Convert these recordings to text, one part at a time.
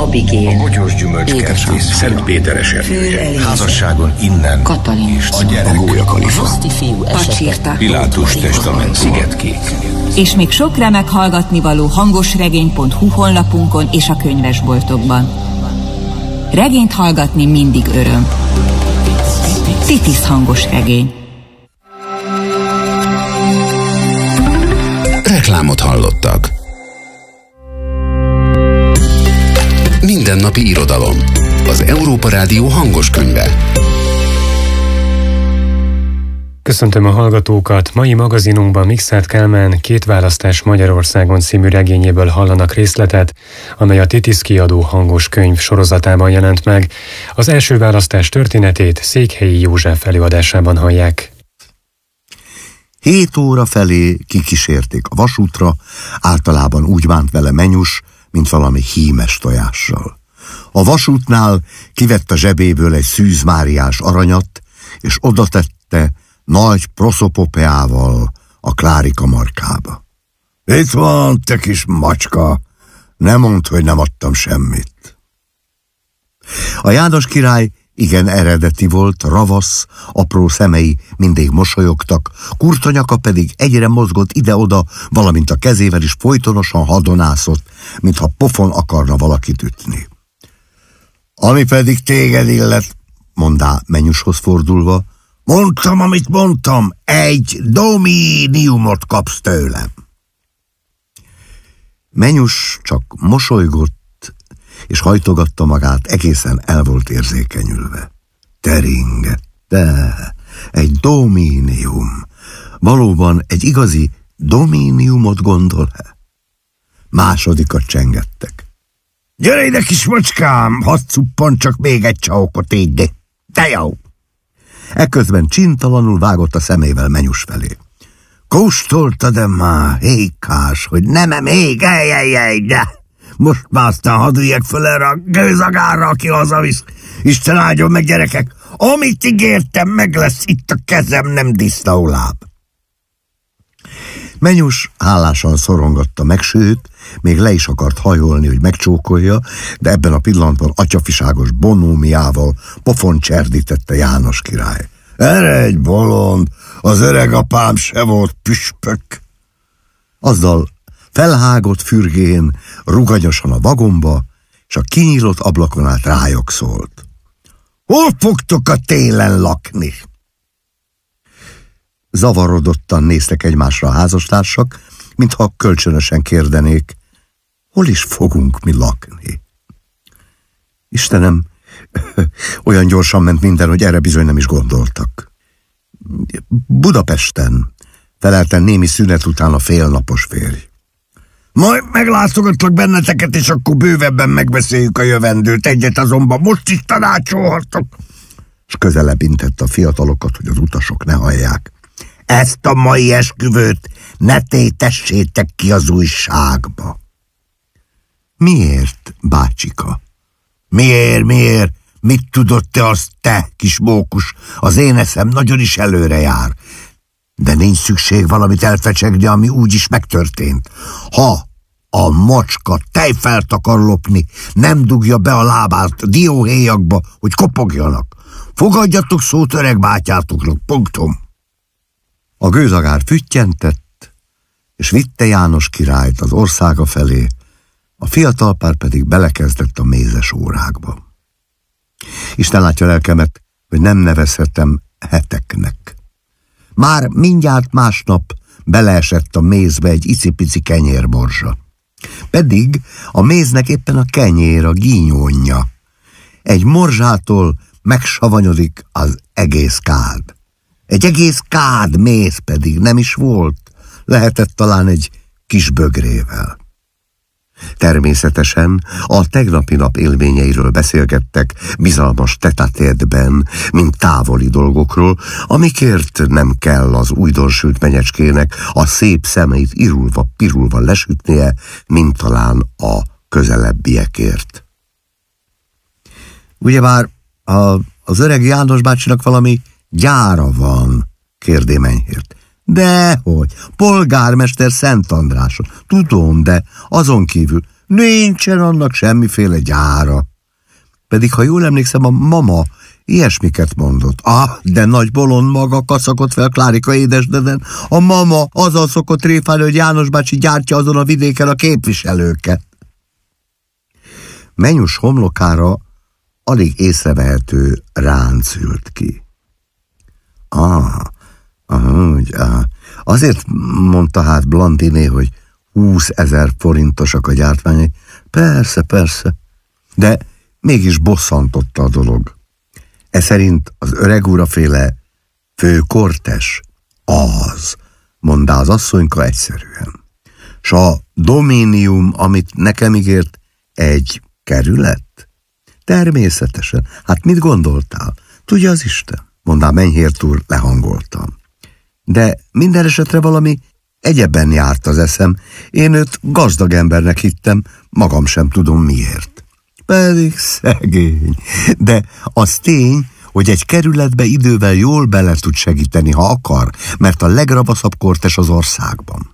Abigél, a Bogyós gyümölcskertész, Szent Péter esetője, házasságon innen, Katalin, és a gyerek, a Gólya Kalifa, Roszti fiú esete, Pilátus testament, Szigetkék. És még sok remek hallgatnivaló hangosregény.hu honlapunkon és a könyvesboltokban. Regényt hallgatni mindig öröm. Titis hangos regény. Reklámot hallottak. Mindennapi irodalom. Az Európa Rádió hangos könyve. Köszöntöm a hallgatókat! Mai magazinunkban Mikszáth Kálmán Két választás Magyarországon című regényéből hallanak részletet, amely a Titis kiadó hangos könyv sorozatában jelent meg. Az első választás történetét Székhelyi József előadásában hallják. 7 óra felé kikísérték a vasútra, általában úgy bánt vele Menyus, mint valami hímes tojással. A vasútnál kivett a zsebéből egy Szűz Máriás aranyat, és odatette nagy proszopopeával a Klárika markába. Itt van, te kis macska, ne mondd, hogy nem adtam semmit. A János király igen eredeti volt, ravasz, apró szemei mindig mosolyogtak, kurta nyaka pedig egyre mozgott ide-oda, valamint a kezével is folytonosan hadonászott, mintha pofon akarna valakit ütni. Ami pedig téged illet, mondá Menyushoz fordulva, mondtam, amit mondtam, egy dominiumot kapsz tőlem. Menyus csak mosolygott, és hajtogatta magát, egészen el volt érzékenyülve. Teringette, egy dominium. Valóban egy igazi dominiumot gondol-e? Másodikat csengettek. Gyere ide, kis macskám, hadd cuppan csak még egy csahokot így, de jó! Ekközben csintalanul vágott a szemével Menyus felé. Kóstoltad-e már, hékás, hogy nem-e még, de... Most már aztán hadd üljek föl erre a gőzagárra, aki hazavisz. Isten áldjon meg, gyerekek! Amit ígértem, meg lesz itt a kezem, nem disznóláb. Menyus hálásan szorongatta meg, sőt, még le is akart hajolni, hogy megcsókolja, de ebben a pillanatban atyafiságos bonómiával pofon cserdítette János király. Erre egy bolond, az öreg apám se volt püspök. Azzal felhágott fürgén, ruganyosan a vagomba, és a kinyílott ablakon át rájuk szólt. Hol fogtok a télen lakni? Zavarodottan néztek egymásra a házastársak, mintha kölcsönösen kérdenék, hol is fogunk mi lakni? Istenem, olyan gyorsan ment minden, hogy erre bizony nem is gondoltak. Budapesten, felelte némi szünet után a félnapos férj. Majd meglátogatlak benneteket, és akkor bővebben megbeszéljük a jövendőt. Egyet azonban most is tanácsolhatok. És közelebb intett a fiatalokat, hogy az utasok ne hallják. Ezt a mai esküvőt ne tétessétek ki az újságba. Miért, bácsika? Miért? Mit tudod te azt, te, kis mókus? Az én eszem nagyon is előre jár. De nincs szükség valamit elfecsegni, ami úgy is megtörtént. Ha a macska tejfelt akar lopni, nem dugja be a lábát a dióhéjakba, hogy kopogjanak. Fogadjatok szót öreg bátyátoknak, punktum. A gőzagár füttyentett, és vitte János királyt az országa felé, a fiatal pár pedig belekezdett a mézes órákba. Isten látja lelkemet, hogy nem nevezhetem heteknek. Már mindjárt másnap beleesett a mézbe egy icipici kenyérmorzsa. Pedig a méznek éppen a kenyér, a gínyónja. Egy morzsától megsavanyodik az egész kád. Egy egész kád méz pedig nem is volt, lehetett talán egy kis bögrével. Természetesen a tegnapi nap élményeiről beszélgettek bizalmas tetatétben, mint távoli dolgokról, amikért nem kell az újdonsült menyecskének a szép szemeit irulva-pirulva lesütnie, mint talán a közelebbiekért. Ugyebár az öreg János bácsinak valami gyára van, kérdé Menyhért. Dehogy, polgármester Szent Andráson. Tudom, de azon kívül Nincsen annak semmiféle gyára. Pedig, ha jól emlékszem, a mama ilyesmiket mondott. De nagy bolond maga kaszakott fel Klárika édesdeden. A mama azzal szokott tréfálni, hogy János bácsi gyártja azon a vidéken a képviselőket. Menyus homlokára alig észrevehető ránc ült ki. Azért mondta hát Blandiné, hogy 20 000 forintosak a gyártványai. Persze, de mégis bosszantotta a dolog. E szerint az öreg uraféle főkortes az, mondta az asszonyka egyszerűen. S a dominium, amit nekem ígért, egy kerület? Természetesen. Hát mit gondoltál? Tudja az Isten, mondta Menyhért úr lehangoltan. De minden esetre valami egyebben járt az eszem. Én őt gazdag embernek hittem, magam sem tudom miért. Pedig szegény. De az tény, hogy egy kerületbe idővel jól bele tud segíteni, ha akar, mert a legravaszabb kortes az országban.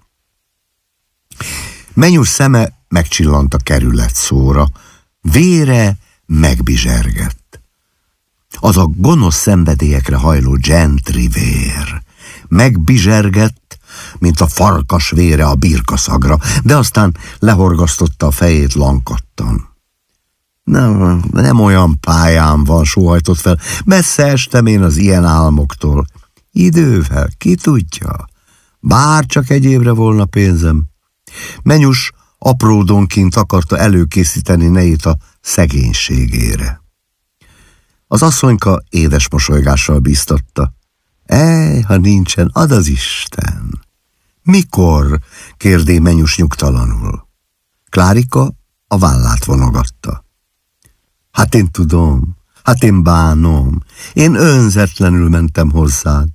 Menyus szeme megcsillant a kerület szóra, vére megbizsergett. Az a gonosz szenvedélyekre hajló gentry vér megbizsergett, mint a farkas vére a birkaszagra, de aztán lehorgasztotta a fejét lankadtan. Nem olyan pályán van, sóhajtott fel. Messze estem én az ilyen álmoktól. Idővel, ki tudja? Bár csak egy évre volna pénzem. Menyus apródonként akarta előkészíteni nejét a szegénységére. Az asszonyka édes mosolygással bíztatta. Ha nincsen, ad az Isten. Mikor? kérdé Menyus nyugtalanul. Klárika a vállát vonogatta. Hát én tudom, hát én bánom, én önzetlenül mentem hozzád.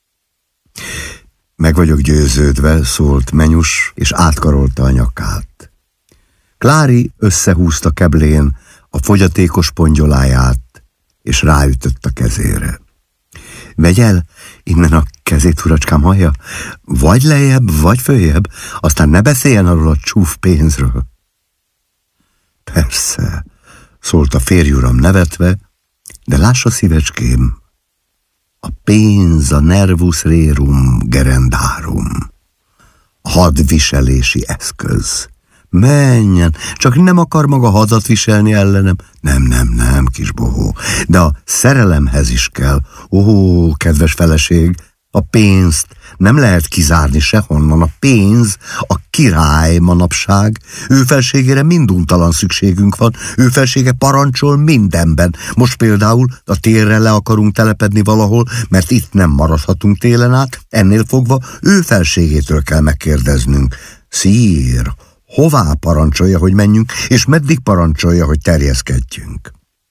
Meg vagyok győződve, szólt Menyus, és átkarolta a nyakát. Klári összehúzta keblén a fogyatékos pongyoláját, és ráütött a kezére. Vegy el innen a kezét, uracskám, hallja? Vagy lejjebb, vagy följebb, aztán ne beszéljen arról a csúf pénzről. Persze, szólt a férjuram nevetve, de lássa, szívecském, a pénz a nervus rerum gerendarum, a hadviselési eszköz. Menjen, csak nem akar maga hadat viselni ellenem. Nem, kis bohó, de a szerelemhez is kell. Kedves feleség, a pénzt nem lehet kizárni sehonnan. A pénz a király manapság. Ő felségére minduntalan szükségünk van. Ő felsége parancsol mindenben. Most például a térre le akarunk telepedni valahol, mert itt nem maradhatunk télen át. Ennél fogva ő felségétől kell megkérdeznünk. Szír, hová parancsolja, hogy menjünk, és meddig parancsolja, hogy terjeszkedjünk?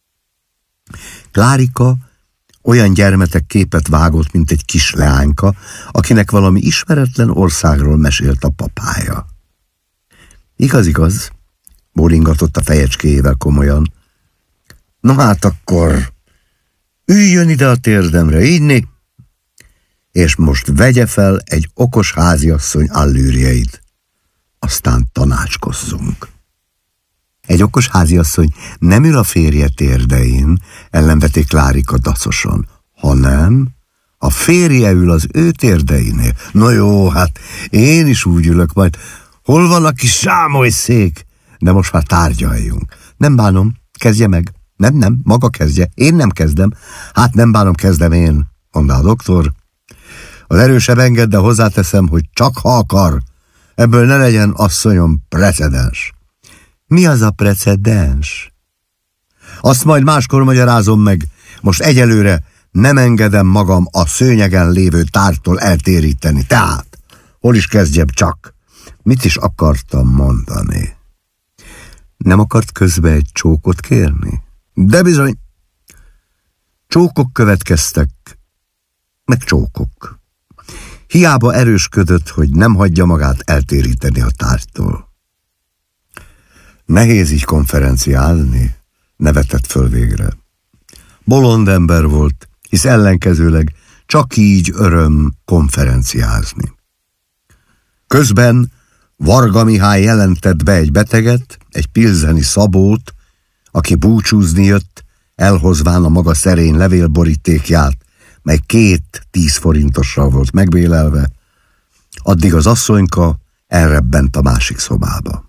Klárika olyan gyermetek képet vágott, mint egy kis leányka, akinek valami ismeretlen országról mesélt a papája. Igaz, bólingatott a fejecskéjével komolyan. Na hát akkor üljön ide a térdemre, így és most vegye fel egy okos háziasszony allűrjeit. Aztán tanácskozzunk. Egy okos háziasszony nem ül a férje térdein, ellenveték Klárika dacosan, hanem a férje ül az ő térdeinél. No jó, hát én is úgy ülök majd. Hol van a kis sámolyszék? De most már tárgyaljunk. Nem bánom, kezdje meg. Nem, maga kezdje. Én nem kezdem. Hát nem bánom, kezdem én, mondta a doktor. Az erősebb enged, de hozzáteszem, hogy csak ha akar. Ebből ne legyen, asszonyom, precedens. Mi az a precedens? Azt majd máskor magyarázom meg. Most egyelőre nem engedem magam a szőnyegen lévő tárgytól eltéríteni. Tehát, hol is kezdjem csak? Mit is akartam mondani? Nem akart közbe egy csókot kérni? De bizony. Csókok következtek, meg csókok. Hiába erősködött, hogy nem hagyja magát eltéríteni a tárgytól. Nehéz így konferenciálni, nevetett föl végre. Bolond ember volt, hisz ellenkezőleg csak így öröm konferenciázni. Közben Varga Mihály jelentett be egy beteget, egy pilzeni Szabót, aki búcsúzni jött, elhozván a maga szerény levélborítékját, mely 2 10 forintossal volt megbélelve, addig az asszonyka elrebbent a másik szobába.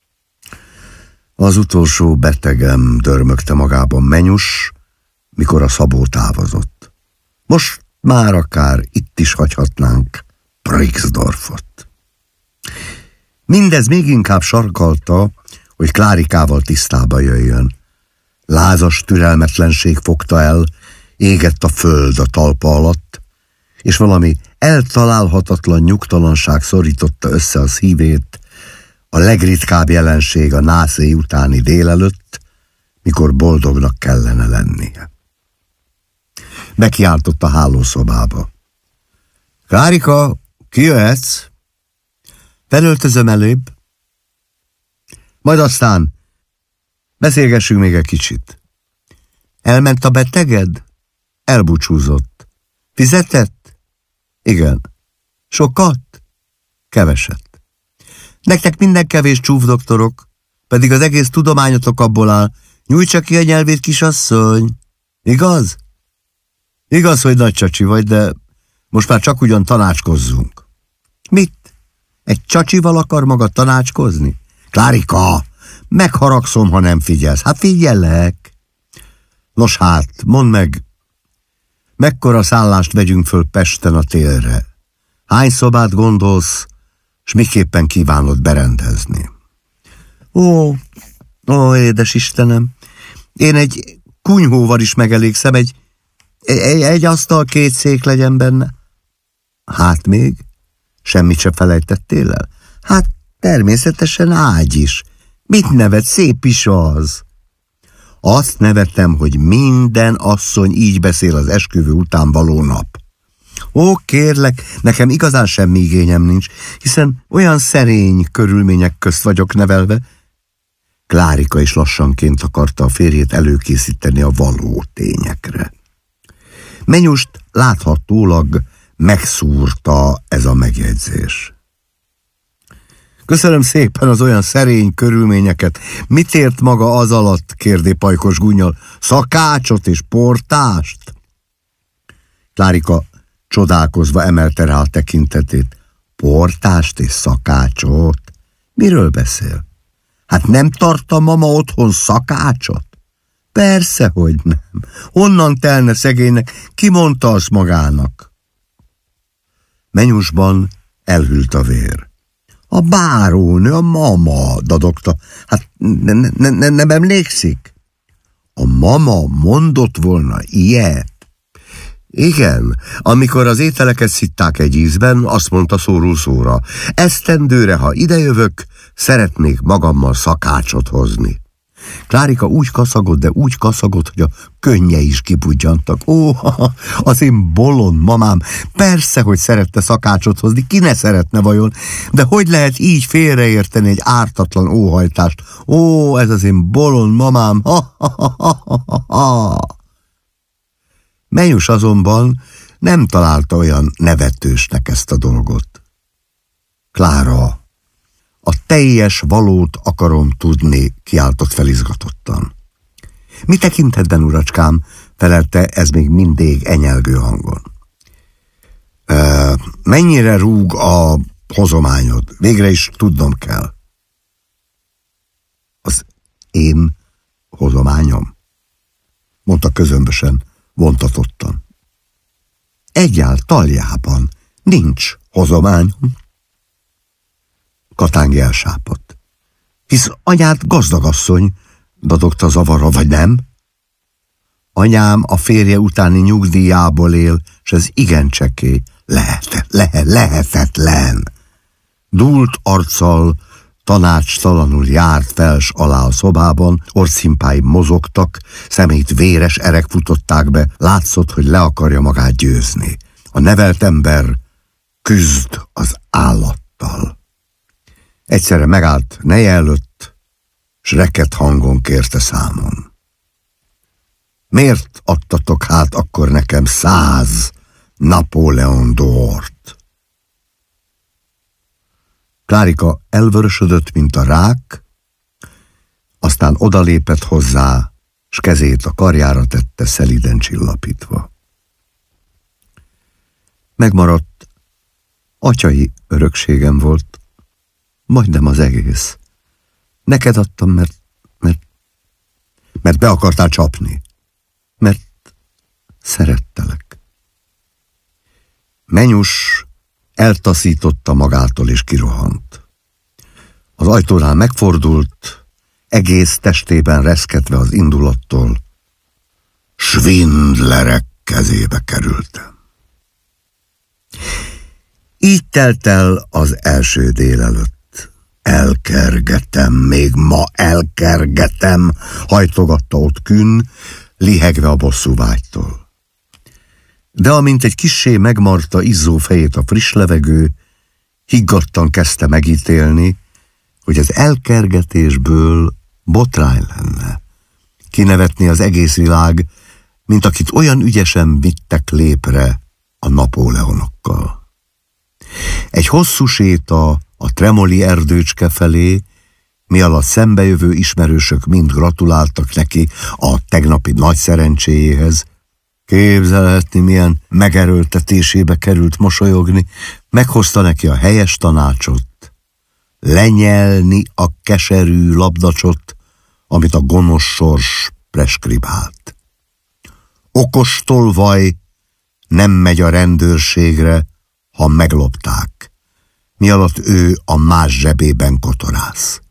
Az utolsó betegem, dörmögte magában Menyus, mikor a Szabó távozott. Most már akár itt is hagyhatnánk Brixdorfot. Mindez még inkább sarkalta, hogy Klárikával tisztába jöjjön. Lázas türelmetlenség fogta el, égett a föld a talpa alatt, és valami eltalálhatatlan nyugtalanság szorította össze a szívét, a legritkább jelenség a nászéj utáni délelőtt, mikor boldognak kellene lennie. Bekiáltott a hálószobába. Klárika, kijöhetsz? Felöltözöm előbb. Majd aztán beszélgessünk még egy kicsit. Elment a beteged? Elbúcsúzott. Fizetett? Igen. Sokat? Keveset. Nektek minden kevés, csúfdoktorok, pedig az egész tudományotok abból áll. Nyújtsa ki a nyelvét, kisasszony. Igaz? Igaz, hogy nagy csacsi vagy, de most már csak ugyan tanácskozzunk. Mit? Egy csacsival akar maga tanácskozni? Klárika, megharagszom, ha nem figyelsz. Hát figyelek. Nos hát, mondd meg, mekkora szállást vegyünk föl Pesten a télre? Hány szobát gondolsz, s miképpen kívánod berendezni? Ó, édes Istenem, én egy kunyhóval is megelégszem, egy asztal, 2 szék legyen benne. Hát még? Semmit se felejtettél el? Hát természetesen ágy is. Mit nevet, szép is az. Azt nevettem, hogy minden asszony így beszél az esküvő után való nap. Ó, kérlek, nekem igazán semmi igényem nincs, hiszen olyan szerény körülmények közt vagyok nevelve. Klárika is lassanként akarta a férjét előkészíteni a való tényekre. Menyust láthatólag megszúrta ez a megjegyzés. Köszönöm szépen az olyan szerény körülményeket. Mit ért maga az alatt, kérdé pajkos gúnnyal? Szakácsot és portást? Klárika csodálkozva emelte rá a tekintetét. Portást és szakácsot? Miről beszél? Hát nem tart a mama otthon szakácsot? Persze, hogy nem. Honnan telne szegénynek? Ki mondta azt magának? Menyusban elhűlt a vér. A bárónő, a mama, dadogta. Hát nem emlékszik? A mama mondott volna ilyet? Igen, amikor az ételeket szitták egy ízben, azt mondta szóról szóra. Esztendőre, ha idejövök, szeretnék magammal szakácsot hozni. Klárika úgy kaszagott, de úgy kaszagott, hogy a könnyei is kibudjantak. Ó, az én bolond mamám, persze, hogy szerette szakácsot hozni, ki ne szeretne vajon, de hogy lehet így félreérteni egy ártatlan óhajtást? Ó, ez az én bolond mamám, Menyus azonban nem találta olyan nevetősnek ezt a dolgot. Klára, a teljes valót akarom tudni, kiáltott fel izgatottan. Mi tekintetben, uracskám? Felelte ez még mindig enyelgő hangon. Mennyire rúg a hozományod? Végre is tudnom kell. Az én hozományom? Mondta közömbösen, vontatottan. Egyáltalában nincs hozományom. Katángi elsápadt. Hisz anyád gazdagasszony, dadogta zavarva, vagy nem? Anyám a férje utáni nyugdíjából él, s ez igen csekély. Lehetetlen. Dúlt arccal, tanácstalanul járt fels alá a szobában, orcimpái mozogtak, szemét véres erek futották be, látszott, hogy le akarja magát győzni. A nevelt ember küzd az állattal. Egyszerre megállt neje előtt, s rekett hangon kérte számon. Miért adtatok hát akkor nekem 100 Napóleon d'Ort? Klárika elvörösödött, mint a rák, aztán odalépett hozzá, s kezét a karjára tette, szeliden csillapítva. Megmaradt, atyai örökségem volt, majdnem az egész. Neked adtam, mert be akartál csapni, mert szerettelek. Menyus eltaszította magától és kirohant. Az ajtónál megfordult, egész testében reszketve az indulattól. Svindlerek kezébe kerültem. Így telt el az első délelőtt. Elkergetem, még ma elkergetem, hajtogatta ott Kün, lihegve a bosszúvágytól. De amint egy kissé megmarta izzó fejét a friss levegő, higgadtan kezdte megítélni, hogy az elkergetésből botrány lenne. Kinevetni az egész világ, mint akit olyan ügyesen vittek lépre a Napóleonokkal. Egy hosszú séta a Tremoli erdőcske felé, mi alatt szembejövő ismerősök mind gratuláltak neki a tegnapi nagy szerencséjéhez. Képzelhetni, milyen megerőltetésébe került mosolyogni, meghozta neki a helyes tanácsot, lenyelni a keserű labdacsot, amit a gonosz sors preskribált. Okos tolvaj nem megy a rendőrségre, ha meglopták, mi alatt ő a más zsebében kotorász.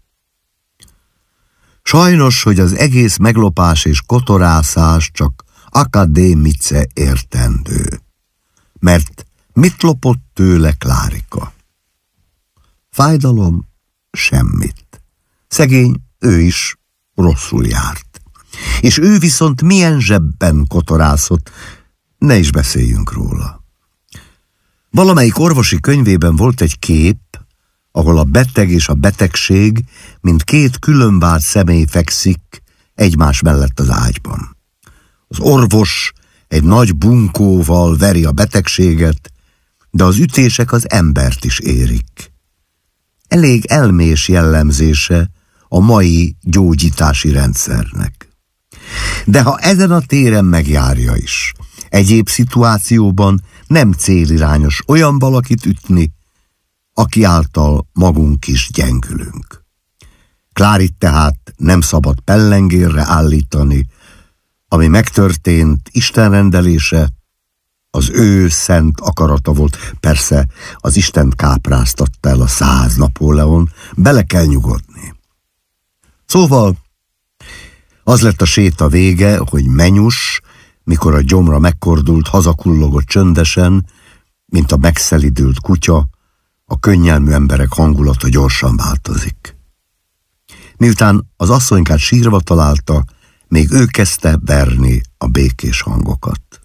Sajnos, hogy az egész meglopás és kotorászás csak akadémice értendő, mert mit lopott tőle Klárika? Fájdalom? Semmit. Szegény, ő is rosszul járt. És ő viszont milyen zsebben kotorászott, ne is beszéljünk róla. Valamelyik orvosi könyvében volt egy kép, ahol a beteg és a betegség, mint két különvált személy fekszik egymás mellett az ágyban. Az orvos egy nagy bunkóval veri a betegséget, de az ütések az embert is érik. Elég elmés jellemzése a mai gyógyítási rendszernek. De ha ezen a téren megjárja is, egyéb szituációban nem célirányos olyan valakit ütni, aki által magunk is gyengülünk. Klárit tehát nem szabad pellengérre állítani, ami megtörtént Isten rendelése, az ő szent akarata volt. Persze az Istent kápráztatta el a 100 Napóleon, bele kell nyugodni. Szóval az lett a séta vége, hogy Menyus, mikor a gyomra megkordult, hazakullogott csöndesen, mint a megszelidült kutya, a könnyelmű emberek hangulata gyorsan változik. Miután az asszonykát sírva találta, még ő kezdte verni a békés hangokat.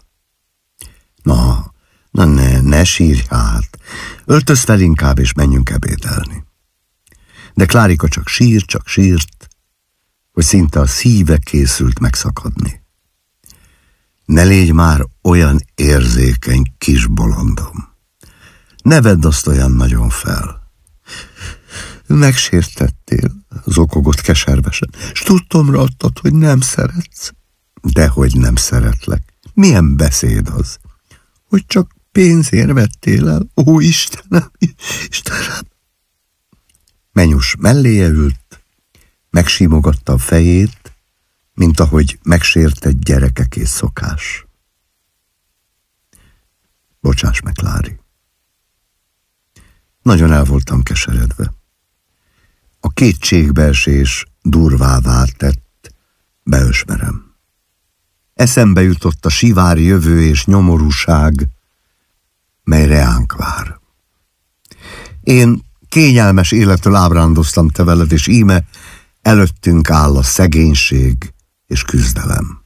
Na ne sírj hát, öltöz fel inkább, és menjünk ebédelni. De Klárika csak sírt, hogy szinte a szíve készült megszakadni. Ne légy már olyan érzékeny kis bolondom. Ne vedd azt olyan nagyon fel. Megsértettél, zokogott keservesen, s tudtomra adtad, hogy nem szeretsz. Dehogy nem szeretlek. Milyen beszéd az? Hogy csak pénzért vettél el? Ó, Istenem! Menyus melléje ült, megsimogatta a fejét, mint ahogy megsértett gyerekeké szokás. Bocsáss meg, Klári. Nagyon el voltam keseredve. A kétségbeesés durvává tett, beösmerem. Eszembe jutott a sivár jövő és nyomorúság, mely reánk vár. Én kényelmes élettől ábrándoztam te veled, és íme előttünk áll a szegénység és küzdelem.